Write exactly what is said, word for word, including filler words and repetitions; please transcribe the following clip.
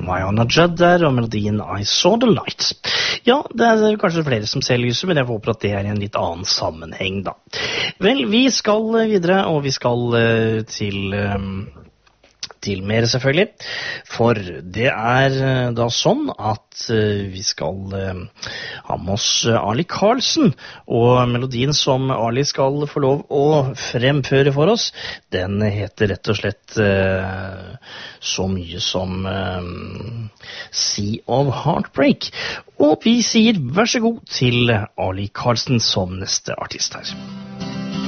Mariana Judd der, og melodien I Saw the Light. Ja, det er kanskje flere som ser lyset, men jeg håper at det er i en litt annen sammenheng da. Vel, vi skal videre, og vi skal uh, til... Um, til mer selvfølgelig, for det er da sånn at uh, vi skal uh, ha med oss Ali Karlsen, og melodien som Ali skal få lov å fremføre for oss, den heter rett og slett uh, så mye som uh, Sea of Heartbreak, og vi sier vær så god til Ali Karlsen som neste artist her.